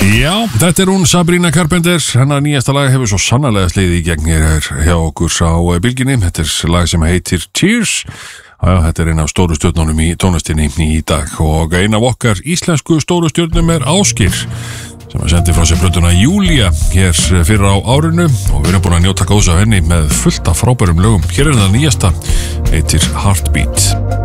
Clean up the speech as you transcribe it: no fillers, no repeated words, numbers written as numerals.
Já, þetta hún Sabrina Carpenter. Hennar nýjasta lag hefur svo sannarlega sliðið í gegn hér hjá okkur á bylginni. Þetta lag sem heitir Cheers. Já, þetta einn af stóru stjörnunum í tónlistinni í dag og ein af okkar íslensku stóru stjörnum Ásgeir sem sendi frá sér plötuna Júlía hér fyrir á árinu og við erum búin að njóta góðs af henni með fullt af frábærum lögum. Hér það nýjasta, heitir Heartbeat.